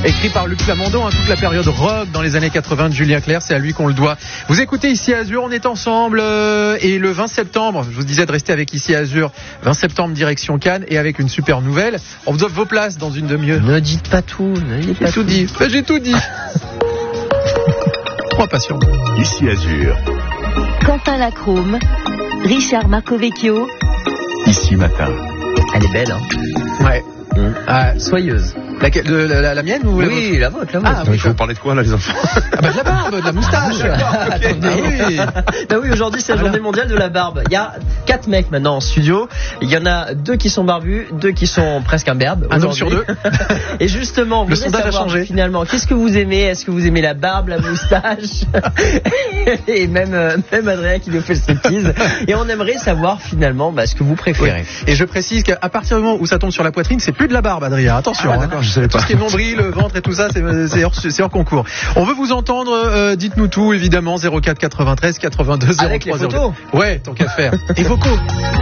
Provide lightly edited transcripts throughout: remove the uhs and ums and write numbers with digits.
Écrit par Luc Plamondon, toute la période rock dans les années 80 de Julien Clerc, c'est à lui qu'on le doit. Vous écoutez Ici Azur, on est ensemble et le 20 septembre, je vous disais de rester avec Ici Azur, 20 septembre direction Cannes et avec une super nouvelle, on vous offre vos places dans une demi-heure. Ne dites pas tout, J'ai tout dit. J'ai tout dit. Trois passions. Ici Azur. Quentin Lacrome, Richard Marcovecchio. Ici Matin. Elle est belle, hein. Ouais. Soyeuse. La mienne ou la Oui, vôtre? la vôtre, la Ah, vôtre. oui. Il faut parler de quoi là les enfants? Ah bah de la barbe, de la moustache. Attendez. Ah oui. Bah oui, aujourd'hui c'est la journée mondiale de la barbe. Il y a 4 mecs maintenant en studio. Il y en a 2 qui sont barbus, 2 qui sont presque imberbes. Un homme sur 2. Et justement, Le vous voulez sondage a savoir changé. finalement, qu'est-ce que vous aimez? Est-ce que vous aimez la barbe, la moustache? Et même Adrien qui nous fait le striptease. Et on aimerait savoir finalement ce que vous préférez. Oui. Et je précise qu'à partir du moment où ça tombe sur la poitrine, c'est plus de la barbe, Adrien. Attention. Ah, d'accord, je savais pas. Tout ce qui est nombril, le ventre et tout ça, c'est hors concours. On veut vous entendre. Dites-nous tout, évidemment. 04 93 82 03 Avec les photos. Ouais, tant qu'à faire. Et vocaux.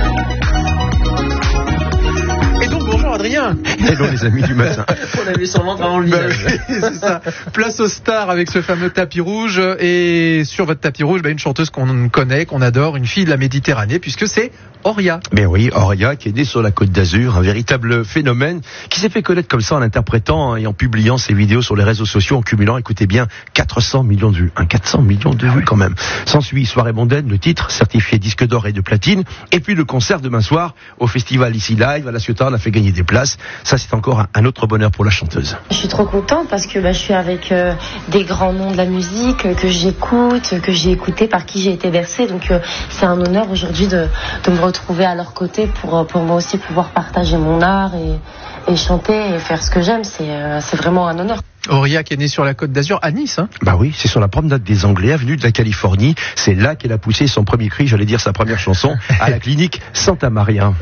Et donc, bonjour Adrien. Hello les amis du matin. On a vu son ventre avant le Bah visage. oui, c'est ça. Place aux stars avec ce fameux tapis rouge. Et sur votre tapis rouge, une chanteuse qu'on connaît, qu'on adore, une fille de la Méditerranée, puisque c'est Auria. Mais oui, Auria qui est née sur la Côte d'Azur, un véritable phénomène qui s'est fait connaître comme ça en interprétant et en publiant ses vidéos sur les réseaux sociaux en cumulant, écoutez bien, 400 millions de vues. 400 millions de vues quand même. S'ensuit Soirée mondaine, le titre, certifié disque d'or et de platine. Et puis le concert demain soir au festival Ici Live à La Ciotat, on a fait gagner des places. Ça c'est encore un autre bonheur pour la chanteuse. Je suis trop contente parce que je suis avec des grands noms de la musique que j'écoute, que j'ai écouté, par qui j'ai été bercée. Donc c'est un honneur aujourd'hui de me retrouver à leur côté pour moi aussi pouvoir partager mon art et chanter et faire ce que j'aime. C'est vraiment un honneur. Auria qui est née sur la Côte d'Azur à Nice. Bah oui, c'est sur la promenade des Anglais, avenue de la Californie. C'est là qu'elle a poussé son premier cri, j'allais dire sa première chanson, à la clinique Santa Maria.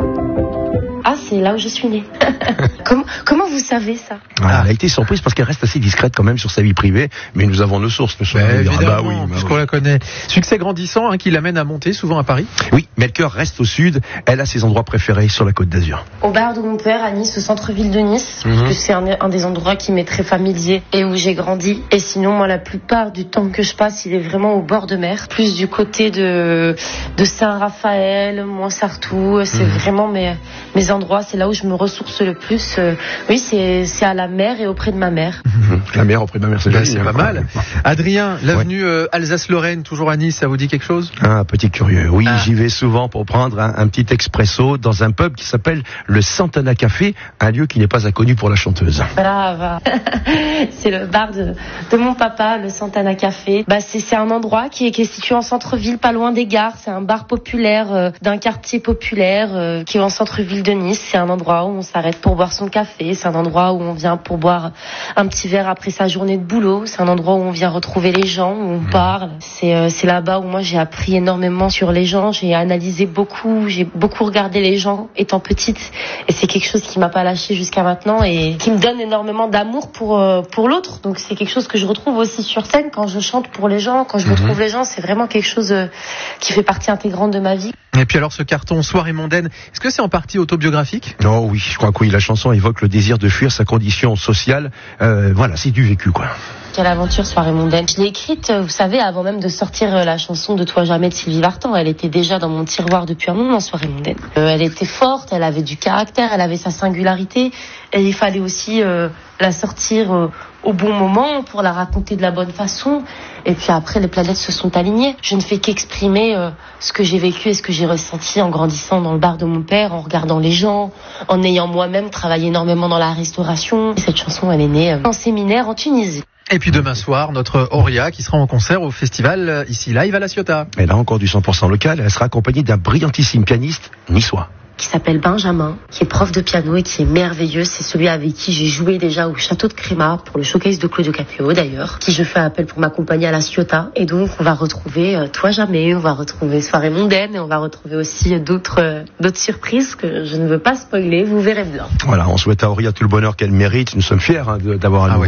Ah, c'est là où je suis née. Comment vous savez ça? Elle a été surprise parce qu'elle reste assez discrète quand même sur sa vie privée, mais nous avons nos sources. Évidemment, puisqu'on la connaît. Succès grandissant qui l'amène à monter souvent à Paris. Oui, mais le cœur reste au sud. Elle a ses endroits préférés sur la Côte d'Azur. Au bar de mon père à Nice, au centre-ville de Nice, parce que c'est un des endroits qui m'est très familier et où j'ai grandi. Et sinon, moi, la plupart du temps que je passe, il est vraiment au bord de mer, plus du côté de Saint-Raphaël, Montsartou. C'est vraiment mes endroits, c'est là où je me ressource le plus. Oui, c'est à la mer et auprès de ma mère. La mer auprès de ma mère, c'est joli. C'est pas mal. Adrien, l'avenue Alsace-Lorraine, toujours à Nice, ça vous dit quelque chose? Un petit curieux. Oui, j'y vais souvent pour prendre un petit expresso dans un pub qui s'appelle le Santana Café, un lieu qui n'est pas inconnu pour la chanteuse. Brava. C'est le bar de mon papa, le Santana Café. C'est un endroit qui est situé en centre-ville, pas loin des gares. C'est un bar populaire d'un quartier populaire qui est en centre-ville de Nice. C'est un endroit où on s'arrête pour boire son café. C'est un endroit où on vient pour boire un petit verre après sa journée de boulot. C'est un endroit où on vient retrouver les gens, où on parle. C'est là-bas où moi j'ai appris énormément sur les gens. J'ai analysé beaucoup. J'ai beaucoup regardé les gens étant petite. Et c'est quelque chose qui m'a pas lâché jusqu'à maintenant et qui me donne énormément d'amour pour l'autre. Donc c'est quelque chose que je retrouve aussi sur scène quand je chante pour les gens, quand je retrouve les gens. C'est vraiment quelque chose qui fait partie intégrante de ma vie. Et puis alors ce carton Soirée mondaine, est-ce que c'est en partie autobiographique? Oh oui, je crois que oui, la chanson évoque le désir de fuir sa condition sociale. Voilà, c'est du vécu quoi. Quelle aventure Soirée mondaine. Je l'ai écrite, vous savez, avant même de sortir la chanson de Toi jamais de Sylvie Vartan. Elle était déjà dans mon tiroir depuis un moment, Soirée mondaine. Elle était forte, elle avait du caractère, elle avait sa singularité. Et il fallait aussi la sortir au bon moment pour la raconter de la bonne façon. Et puis après, les planètes se sont alignées. Je ne fais qu'exprimer ce que j'ai vécu et ce que j'ai ressenti en grandissant dans le bar de mon père, en regardant les gens, en ayant moi-même travaillé énormément dans la restauration. Et cette chanson, elle est née en séminaire en Tunisie. Et puis demain soir, notre Auria qui sera en concert au festival Ici Live à La Ciotat. Elle a encore du 100% local, elle sera accompagnée d'un brillantissime pianiste niçois. Qui s'appelle Benjamin, qui est prof de piano et qui est merveilleux. C'est celui avec qui j'ai joué déjà au Château de Crémar pour le showcase de Claudio Capéo d'ailleurs, qui je fais appel pour m'accompagner à La Ciotat. Et donc on va retrouver Toi jamais, on va retrouver Soirée mondaine et on va retrouver aussi d'autres surprises que je ne veux pas spoiler, vous verrez bien. Voilà, on souhaite à Auria tout le bonheur qu'elle mérite. Nous sommes fiers d'avoir un nouveau